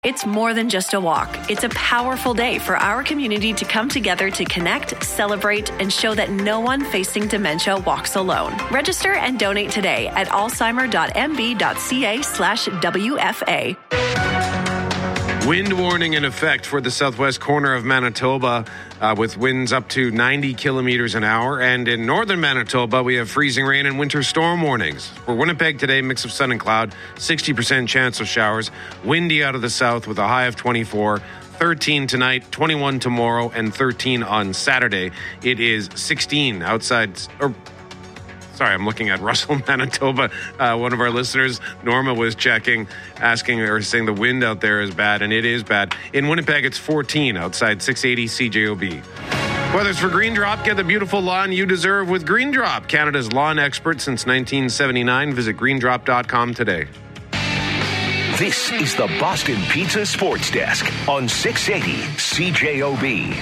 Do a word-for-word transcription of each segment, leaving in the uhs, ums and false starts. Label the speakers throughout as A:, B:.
A: It's more than just a walk. It's a powerful day for our community to come together to connect, celebrate, and show that no one facing dementia walks alone. Register and donate today at alzheimer.mb.ca slash WFA.
B: Wind warning in effect for the southwest corner of Manitoba uh, with winds up to ninety kilometers an hour. And in northern Manitoba, we have freezing rain and winter storm warnings. For Winnipeg today, mix of sun and cloud, sixty percent chance of showers. Windy out of the south with a high of twenty-four. thirteen tonight, twenty-one tomorrow, and thirteen on Saturday. It is sixteen outside... or. Sorry, I'm looking at Russell, Manitoba. Uh, one of our listeners, Norma, was checking, asking or saying the wind out there is bad, and it is bad. In Winnipeg, it's fourteen outside six eighty C J O B. Weather's for Green Drop. Get the beautiful lawn you deserve with Green Drop, Canada's lawn expert since nineteen seventy-nine. Visit green drop dot com today.
C: This is the Boston Pizza Sports Desk on six eighty C J O B.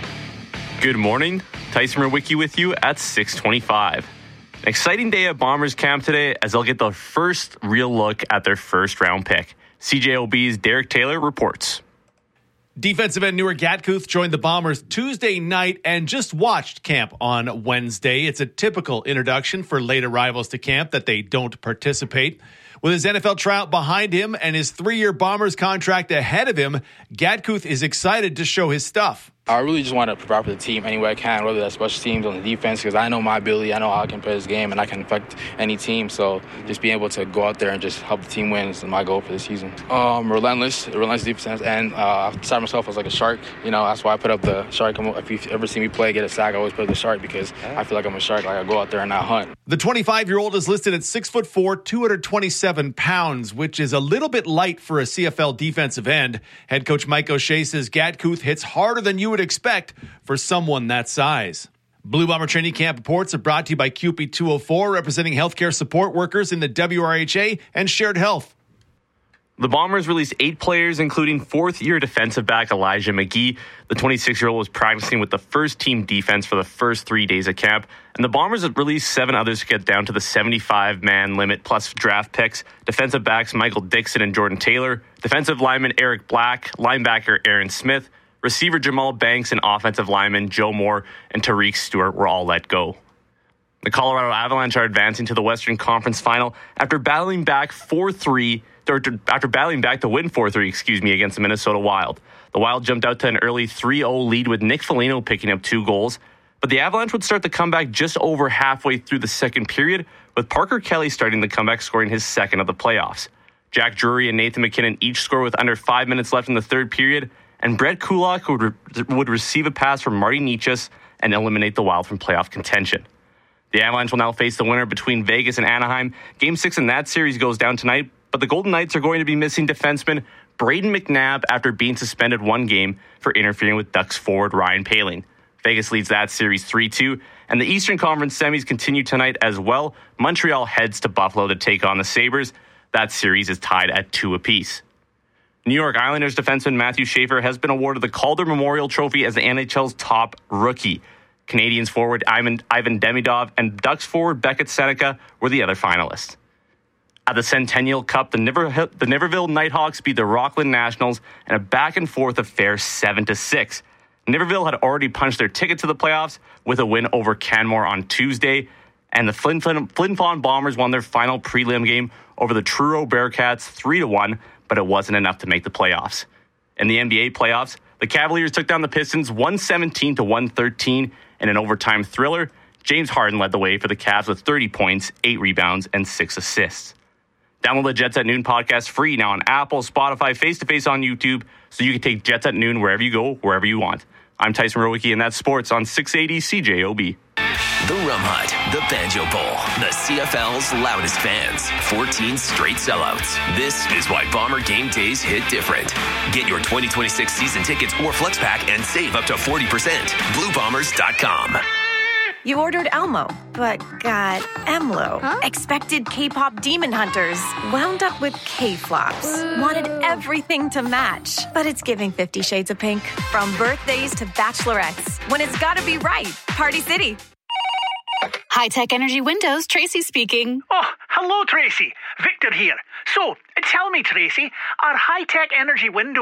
D: Good morning. Tyson Rowicki with you at six twenty-five. An exciting day at Bombers camp today as they'll get the first real look at their first round pick. C J O B's Derek Taylor reports.
E: Defensive end Noor Gatkuth joined the Bombers Tuesday night and just watched camp on Wednesday. It's a typical introduction for late arrivals to camp that they don't participate. With his N F L tryout behind him and his three-year Bombers contract ahead of him, Gatkuth is excited to show his stuff.
F: I really just want to provide for the team any way I can, whether that's special teams on the defense, because I know my ability, I know how I can play this game, and I can affect any team. So just being able to go out there and just help the team win is my goal for this season. Um, relentless, relentless defense, and uh, I started myself as like a shark. You know, that's why I put up the shark. If you ever see me play, get a sack, I always put up the shark because I feel like I'm a shark. Like I go out there and I hunt.
E: The twenty-five-year-old is listed at six foot four, two hundred twenty-seven pounds, which is a little bit light for a C F L defensive end. Head coach Mike O'Shea says Gatkuth hits harder than you would expect for someone that size. Blue Bomber Training Camp reports are brought to you by C U P E two oh four, representing healthcare support workers in the W R H A and Shared Health.
D: The Bombers released eight players, including fourth-year defensive back Elijah McGee. The twenty-six-year-old was practicing with the first-team defense for the first three days of camp. And the Bombers have released seven others to get down to the seventy-five man limit, plus draft picks. Defensive backs Michael Dixon and Jordan Taylor. Defensive lineman Eric Black. Linebacker Aaron Smith. Receiver Jamal Banks and offensive lineman Joe Moore and Tariq Stewart were all let go. The Colorado Avalanche are advancing to the Western Conference Final after battling back four three, or after battling back to win four three, excuse me, against the Minnesota Wild. The Wild jumped out to an early three oh lead with Nick Foligno picking up two goals, but the Avalanche would start the comeback just over halfway through the second period, with Parker Kelly starting the comeback, scoring his second of the playoffs. Jack Drury and Nathan McKinnon each score with under five minutes left in the third period, and Brett Kulak would, re- would receive a pass from Marty Nichas and eliminate the Wild from playoff contention. The Avalanche will now face the winner between Vegas and Anaheim. Game six in that series goes down tonight, but the Golden Knights are going to be missing defenseman Braden McNabb after being suspended one game for interfering with Ducks forward Ryan Poehling. Vegas leads that series three two, and the Eastern Conference semis continue tonight as well. Montreal heads to Buffalo to take on the Sabres. That series is tied at two apiece. New York Islanders defenseman Matthew Schaefer has been awarded the Calder Memorial Trophy as the N H L's top rookie. Canadians forward Ivan, Ivan Demidov and Ducks forward Beckett Seneca were the other finalists. At the Centennial Cup, the, Niver, the Niverville Nighthawks beat the Rockland Nationals in a back-and-forth affair seven to six. Niverville had already punched their ticket to the playoffs with a win over Canmore on Tuesday, and the Flin Flin, Flin Flon Bombers won their final prelim game over the Truro Bearcats three to one, but it wasn't enough to make the playoffs. In the N B A playoffs, the Cavaliers took down the Pistons one seventeen to one thirteen in an overtime thriller. James Harden led the way for the Cavs with thirty points, eight rebounds, and six assists. Download the Jets at Noon podcast free now on Apple, Spotify, Face-to-Face on YouTube, so you can take Jets at Noon wherever you go, wherever you want. I'm Tyson Rowicki, and that's sports on six eighty C J O B.
C: The Rum Hut, the Banjo Bowl, the C F L's loudest fans, fourteen straight sellouts. This is why Bomber game days hit different. Get your twenty twenty-six season tickets or flex pack and save up to forty percent. blue bombers dot com.
G: You ordered Elmo, but got Emlo. Huh? Expected K-pop demon hunters. Wound up with K-flops. Ooh. Wanted everything to match. But it's giving Fifty Shades of Pink. From birthdays to bachelorettes. When it's gotta be right. Party City.
H: High Tech Energy Windows, Tracy speaking.
I: Oh,
H: Hello, Tracy. Victor here. So, tell me, Tracy, are high-tech energy windows